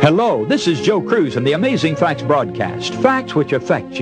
Hello, this is Joe Cruz in the Amazing Facts broadcast, facts which affect you.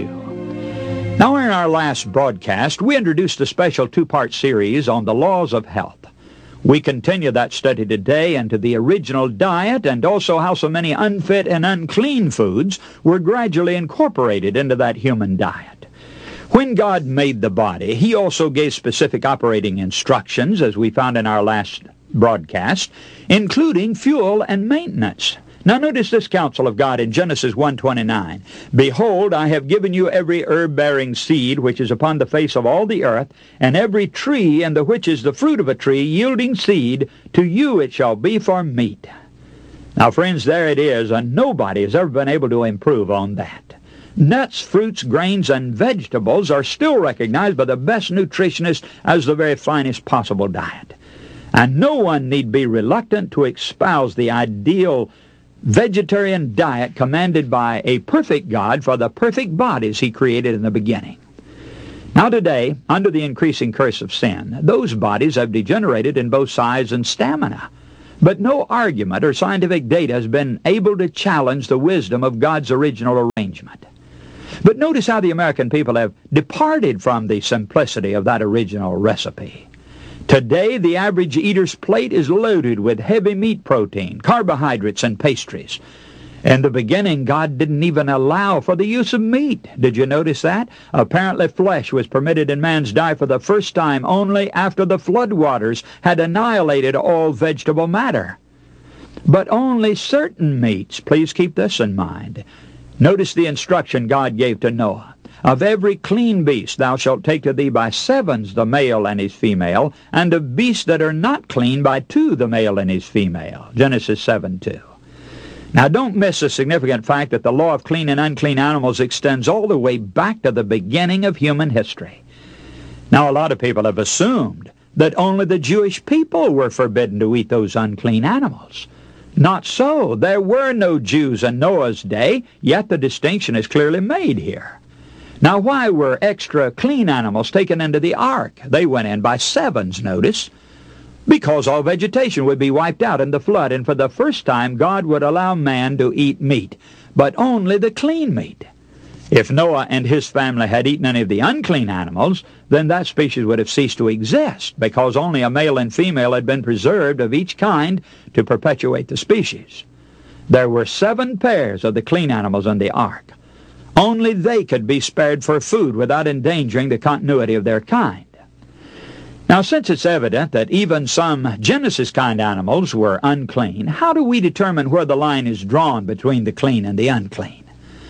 Now, in our last broadcast, we introduced a special two-part series on the laws of health. We continue that study today into the original diet and also how so many unfit and unclean foods were gradually incorporated into that human diet. When God made the body, He also gave specific operating instructions, as we found in our last broadcast, including fuel and maintenance. Now notice this counsel of God in Genesis 1:29. Behold, I have given you every herb-bearing seed which is upon the face of all the earth, and every tree and the which is the fruit of a tree yielding seed, to you it shall be for meat. Now friends, there it is, and nobody has ever been able to improve on that. Nuts, fruits, grains, and vegetables are still recognized by the best nutritionists as the very finest possible diet. And no one need be reluctant to espouse the ideal vegetarian diet commanded by a perfect God for the perfect bodies He created in the beginning. Now today, under the increasing curse of sin, those bodies have degenerated in both size and stamina. But no argument or scientific data has been able to challenge the wisdom of God's original arrangement. But notice how the American people have departed from the simplicity of that original recipe. Today, the average eater's plate is loaded with heavy meat protein, carbohydrates, and pastries. In the beginning, God didn't even allow for the use of meat. Did you notice that? Apparently, flesh was permitted in man's diet for the first time only after the floodwaters had annihilated all vegetable matter. But only certain meats, please keep this in mind. Notice the instruction God gave to Noah. Of every clean beast thou shalt take to thee by sevens the male and his female, and of beasts that are not clean by two the male and his female. Genesis 7:2. Now don't miss the significant fact that the law of clean and unclean animals extends all the way back to the beginning of human history. Now a lot of people have assumed that only the Jewish people were forbidden to eat those unclean animals. Not so. There were no Jews in Noah's day, yet the distinction is clearly made here. Now, why were extra clean animals taken into the ark? They went in by sevens, notice. Because all vegetation would be wiped out in the flood, and for the first time God would allow man to eat meat, but only the clean meat. If Noah and his family had eaten any of the unclean animals, then that species would have ceased to exist, because only a male and female had been preserved of each kind to perpetuate the species. There were 7 pairs of the clean animals in the ark. Only they could be spared for food without endangering the continuity of their kind. Now, since it's evident that even some Genesis-kind animals were unclean, how do we determine where the line is drawn between the clean and the unclean?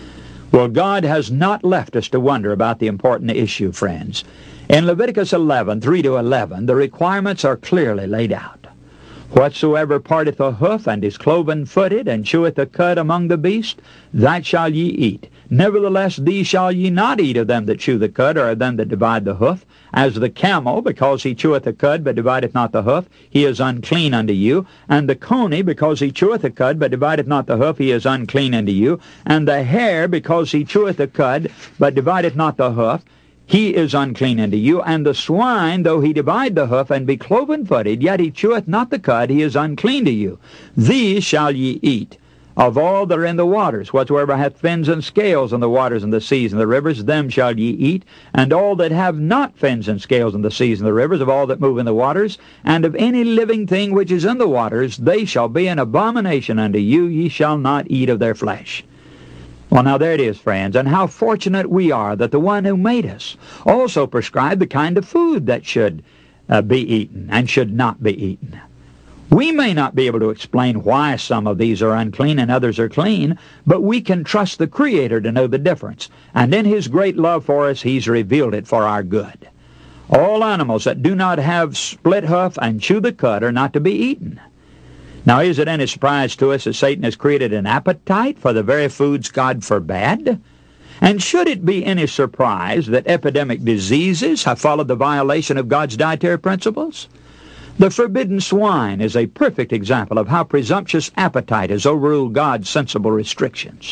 Well, God has not left us to wonder about the important issue, friends. In Leviticus 11:3-11, the requirements are clearly laid out. Whatsoever parteth a hoof, and is cloven-footed, and cheweth the cud among the beasts, that shall ye eat. Nevertheless, these shall ye not eat of them that chew the cud, or of them that divide the hoof. As the camel, because he cheweth the cud, but divideth not the hoof, he is unclean unto you. And the coney, because he cheweth the cud, but divideth not the hoof, he is unclean unto you. And the hare, because he cheweth the cud, but divideth not the hoof, he is unclean unto you. And the swine, though he divide the hoof, and be cloven-footed, yet he cheweth not the cud, he is unclean to you. These shall ye eat. Of all that are in the waters, whatsoever hath fins and scales in the waters and the seas and the rivers, them shall ye eat. And all that have not fins and scales in the seas and the rivers, of all that move in the waters, and of any living thing which is in the waters, they shall be an abomination unto you. Ye shall not eat of their flesh. Well, now there it is, friends, and how fortunate we are that the one who made us also prescribed the kind of food that should be eaten and should not be eaten. We may not be able to explain why some of these are unclean and others are clean, but we can trust the Creator to know the difference. And in His great love for us, He's revealed it for our good. All animals that do not have split hoof and chew the cud are not to be eaten. Now, is it any surprise to us that Satan has created an appetite for the very foods God forbade? And should it be any surprise that epidemic diseases have followed the violation of God's dietary principles? The forbidden swine is a perfect example of how presumptuous appetite has overruled God's sensible restrictions.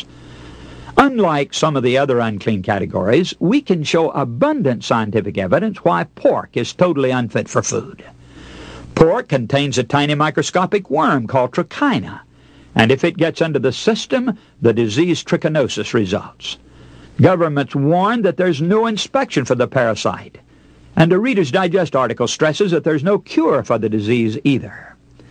Unlike some of the other unclean categories, we can show abundant scientific evidence why pork is totally unfit for food. Pork contains a tiny microscopic worm called trichina, and if it gets into the system, the disease trichinosis results. Governments warn that there's no inspection for the parasite, and a Reader's Digest article stresses that there's no cure for the disease either.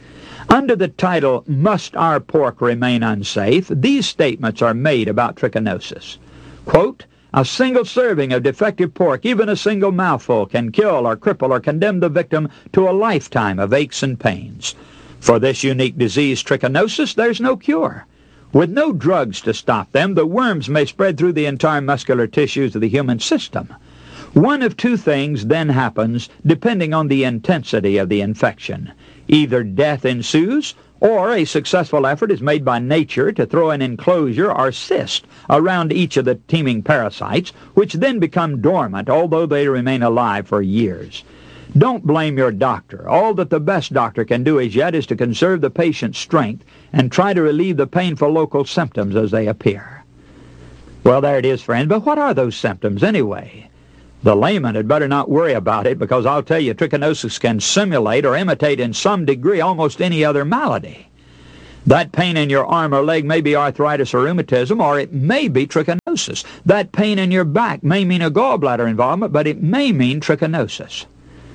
Under the title, Must Our Pork Remain Unsafe?, these statements are made about trichinosis. Quote, a single serving of defective pork, even a single mouthful, can kill or cripple or condemn the victim to a lifetime of aches and pains. For this unique disease, trichinosis, there's no cure. With no drugs to stop them, the worms may spread through the entire muscular tissues of the human system. One of two things then happens, depending on the intensity of the infection. Either death ensues, or a successful effort is made by nature to throw an enclosure or cyst around each of the teeming parasites, which then become dormant, although they remain alive for years. Don't blame your doctor. All that the best doctor can do as yet is to conserve the patient's strength and try to relieve the painful local symptoms as they appear. Well, there it is, friends, but what are those symptoms anyway? The layman had better not worry about it, because I'll tell you, trichinosis can simulate or imitate in some degree almost any other malady. That pain in your arm or leg may be arthritis or rheumatism, or it may be trichinosis. That pain in your back may mean a gallbladder involvement, but it may mean trichinosis.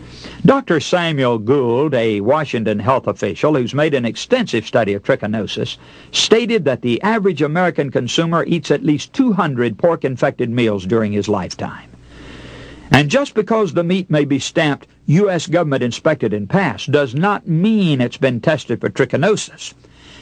Dr. Samuel Gould, a Washington health official who's made an extensive study of trichinosis, stated that the average American consumer eats at least 200 pork-infected meals during his lifetime. And just because the meat may be stamped U.S. government inspected and passed does not mean it's been tested for trichinosis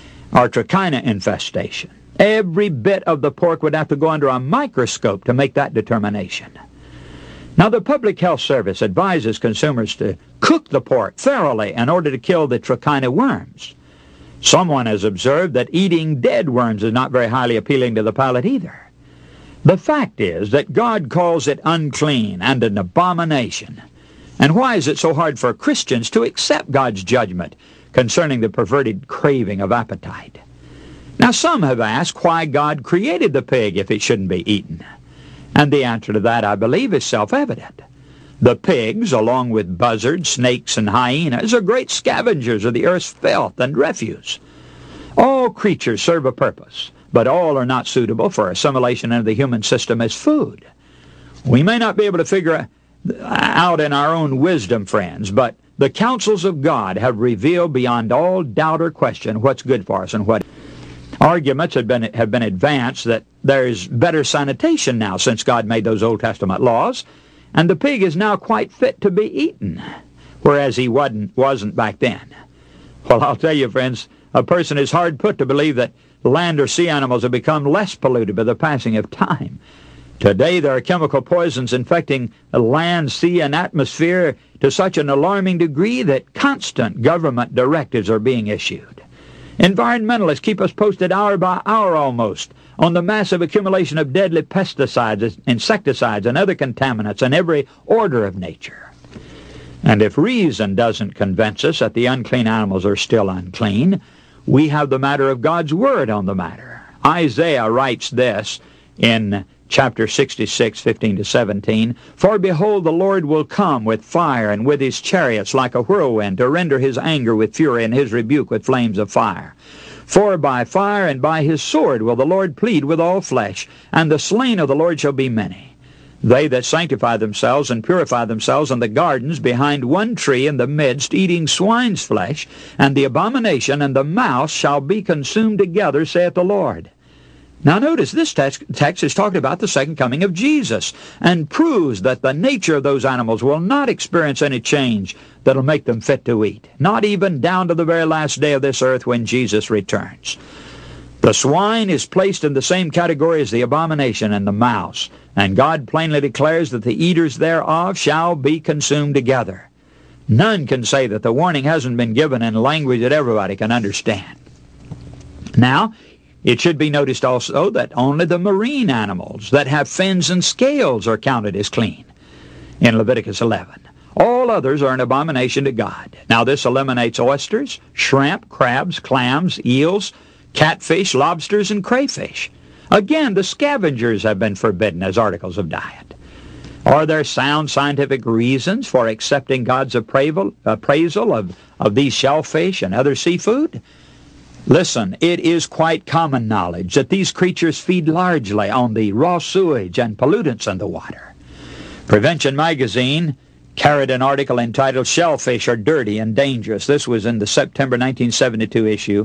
or trichina infestation. Every bit of the pork would have to go under a microscope to make that determination. Now, the Public Health Service advises consumers to cook the pork thoroughly in order to kill the trichina worms. Someone has observed that eating dead worms is not very highly appealing to the palate either. The fact is that God calls it unclean and an abomination. And why is it so hard for Christians to accept God's judgment concerning the perverted craving of appetite? Now, some have asked why God created the pig if it shouldn't be eaten. And the answer to that, I believe, is self-evident. The pigs, along with buzzards, snakes, and hyenas, are great scavengers of the earth's filth and refuse. All creatures serve a purpose, but all are not suitable for assimilation into the human system as food. We may not be able to figure out in our own wisdom, friends, but the counsels of God have revealed beyond all doubt or question what's good for us and what. Arguments have been advanced that there's better sanitation now since God made those Old Testament laws, and the pig is now quite fit to be eaten, whereas he wasn't back then. Well, I'll tell you, friends, a person is hard put to believe that land or sea animals have become less polluted by the passing of time. Today there are chemical poisons infecting the land, sea, and atmosphere to such an alarming degree that constant government directives are being issued. Environmentalists keep us posted hour by hour almost on the massive accumulation of deadly pesticides, insecticides, and other contaminants in every order of nature. And if reason doesn't convince us that the unclean animals are still unclean, we have the matter of God's Word on the matter. Isaiah writes this in chapter 66, 15-17, For behold, the Lord will come with fire, and with his chariots like a whirlwind, to render his anger with fury, and his rebuke with flames of fire. For by fire and by his sword will the Lord plead with all flesh, and the slain of the Lord shall be many. They that sanctify themselves and purify themselves in the gardens behind one tree in the midst, eating swine's flesh, and the abomination and the mouse shall be consumed together, saith the Lord. Now notice, this text is talking about the second coming of Jesus, and proves that the nature of those animals will not experience any change that'll make them fit to eat, not even down to the very last day of this earth when Jesus returns. The swine is placed in the same category as the abomination and the mouse, and God plainly declares that the eaters thereof shall be consumed together. None can say that the warning hasn't been given in language that everybody can understand. Now, it should be noticed also that only the marine animals that have fins and scales are counted as clean in Leviticus 11. All others are an abomination to God. Now, this eliminates oysters, shrimp, crabs, clams, eels, catfish, lobsters, and crayfish. Again, the scavengers have been forbidden as articles of diet. Are there sound scientific reasons for accepting God's appraisal of these shellfish and other seafood? Listen, it is quite common knowledge that these creatures feed largely on the raw sewage and pollutants in the water. Prevention Magazine carried an article entitled "Shellfish Are Dirty and Dangerous." This was in the September 1972 issue.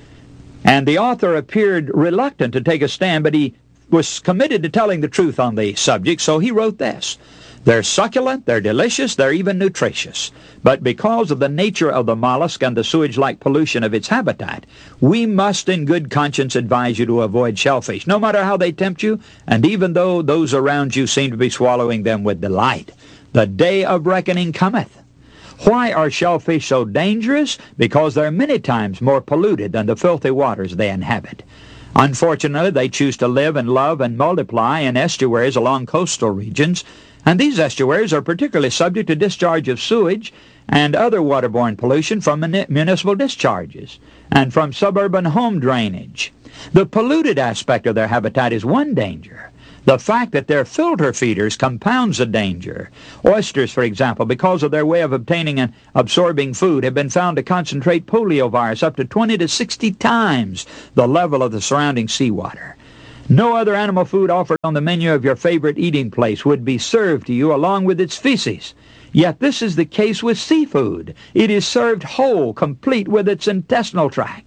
And the author appeared reluctant to take a stand, but he was committed to telling the truth on the subject, so he wrote this: "They're succulent, they're delicious, they're even nutritious. But because of the nature of the mollusk and the sewage-like pollution of its habitat, we must in good conscience advise you to avoid shellfish, no matter how they tempt you, and even though those around you seem to be swallowing them with delight. The day of reckoning cometh." Why are shellfish so dangerous? Because they're many times more polluted than the filthy waters they inhabit. Unfortunately, they choose to live and love and multiply in estuaries along coastal regions, and these estuaries are particularly subject to discharge of sewage and other waterborne pollution from municipal discharges and from suburban home drainage. The polluted aspect of their habitat is one danger. The fact that they're filter feeders compounds the danger. Oysters, for example, because of their way of obtaining and absorbing food, have been found to concentrate poliovirus up to 20 to 60 times the level of the surrounding seawater. No other animal food offered on the menu of your favorite eating place would be served to you along with its feces. Yet this is the case with seafood. It is served whole, complete with its intestinal tract.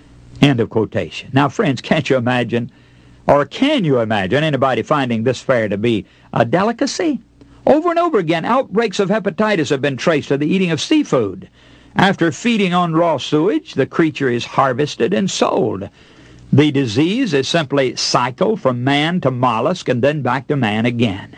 End of quotation. Now, friends, can't you imagine, or can you imagine anybody finding this fare to be a delicacy? Over and over again, outbreaks of hepatitis have been traced to the eating of seafood. After feeding on raw sewage, the creature is harvested and sold. The disease is simply cycled from man to mollusk and then back to man again.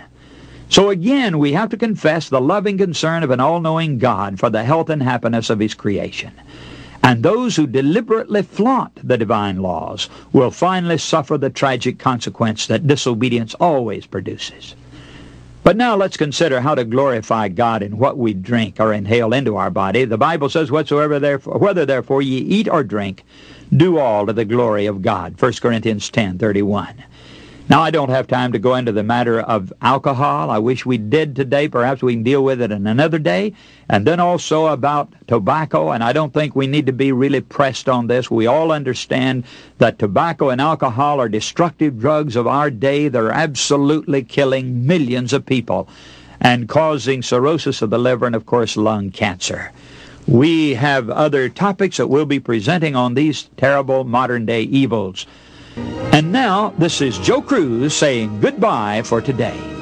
So again, we have to confess the loving concern of an all-knowing God for the health and happiness of His creation. And those who deliberately flaunt the divine laws will finally suffer the tragic consequence that disobedience always produces. But now let's consider how to glorify God in what we drink or inhale into our body. The Bible says, whether therefore ye eat or drink, do all to the glory of God. 1 Corinthians 10:31. Now, I don't have time to go into the matter of alcohol. I wish we did today. Perhaps we can deal with it in another day. And then also about tobacco, and I don't think we need to be really pressed on this. We all understand that tobacco and alcohol are destructive drugs of our day. They're absolutely killing millions of people and causing cirrhosis of the liver and, of course, lung cancer. We have other topics that we'll be presenting on these terrible modern-day evils. And now, this is Joe Cruz saying goodbye for today.